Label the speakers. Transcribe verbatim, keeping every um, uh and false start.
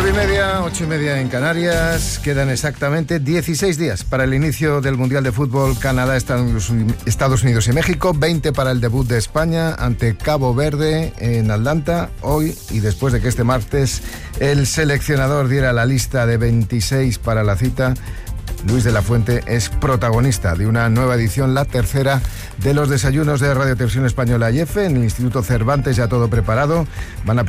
Speaker 1: Nueve y media, ocho y media en Canarias. Quedan exactamente dieciséis días para el inicio del Mundial de Fútbol Canadá, Estados Unidos y México. veinte para el debut de España ante Cabo Verde en Atlanta. Hoy, y después de que este martes el seleccionador diera la lista de veintiséis para la cita, Luis de la Fuente es protagonista de una nueva edición, la tercera de los desayunos de Radio Televisión Española y E F E. En el Instituto Cervantes ya todo preparado. Van a